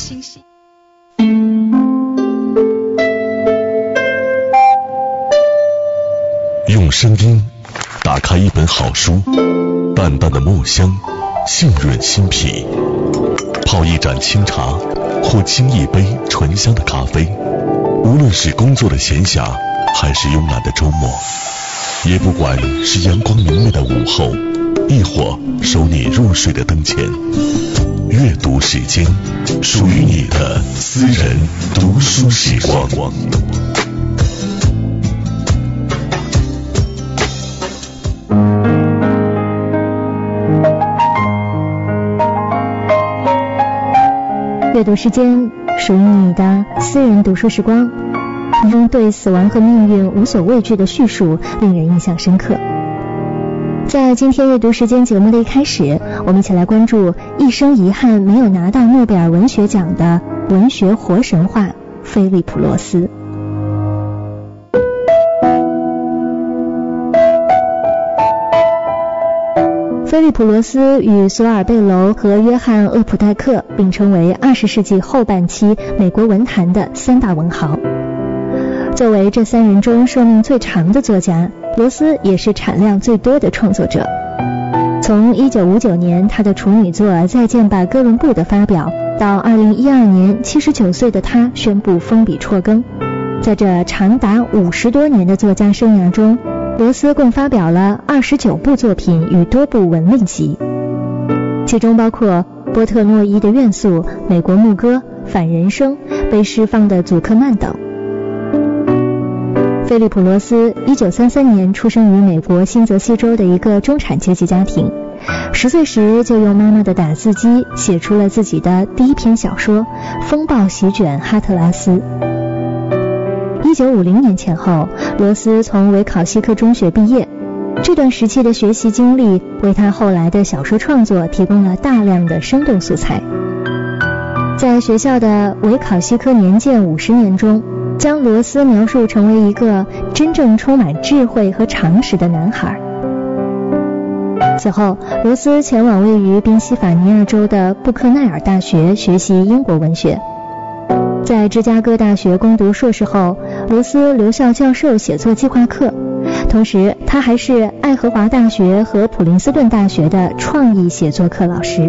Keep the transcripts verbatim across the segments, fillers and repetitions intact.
星星。 用声音打开一本好书，淡淡的墨香浸润心脾，泡一盏清茶或沏一杯醇香的咖啡，无论是工作的闲暇还是慵懒的周末，也不管是阳光明媚的午后，亦或守你入睡的灯前，阅读时间，属于你的私人读书时光。 阅读时间，属于你的私人读书时光。中对死亡和命运无所畏惧的叙述令人印象深刻。在今天阅读时间节目的一开始，我们一起来关注一生遗憾没有拿到诺贝尔文学奖的文学活神话菲利普·罗斯。菲利普·罗斯与索尔贝楼和约翰·厄普代克并称为二十世纪后半期美国文坛的三大文豪。作为这三人中寿命最长的作家，罗斯也是产量最多的创作者。从一九五九年他的处女作《再见吧，哥伦布》的发表，到二零一二年七十九岁的他宣布封笔辍耕，在这长达五十多年的作家生涯中，罗斯共发表了二十九部作品与多部文令集，其中包括波特诺伊的《怨诉》、《美国牧歌》、《反人生》、被释放的祖克曼等。菲利普·罗斯一九三三年出生于美国新泽西州的一个中产阶级家庭，十岁时就用妈妈的打字机写出了自己的第一篇小说《风暴席卷哈特拉斯》。一九五零年前后，罗斯从维考西克中学毕业，这段时期的学习经历为他后来的小说创作提供了大量的生动素材。在学校的维考西科年鉴五十年中，将罗斯描述成为一个真正充满智慧和常识的男孩。此后，罗斯前往位于宾夕法尼亚州的布克奈尔大学学习英国文学。在芝加哥大学攻读硕士后，罗斯留校教授写作计划课，同时他还是爱荷华大学和普林斯顿大学的创意写作课老师。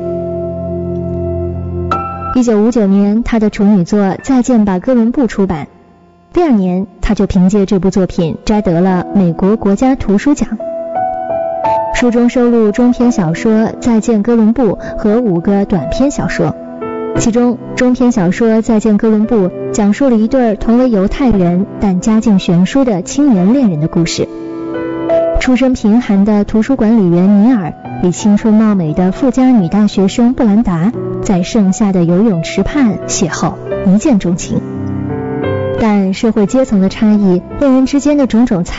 一九五九年，他的处女作《再见吧，哥伦布》出版。第二年，他就凭借这部作品摘得了美国国家图书奖。书中收录中篇小说《再见哥伦布》和五个短篇小说，其中中篇小说《再见哥伦布》讲述了一对同为犹太人但家境悬殊的青年恋人的故事。出身贫寒的图书管理员尼尔与青春貌美的富家女大学生布兰达在盛夏的游泳池畔邂逅，一见钟情。但社会阶层的差异，恋人之间的种种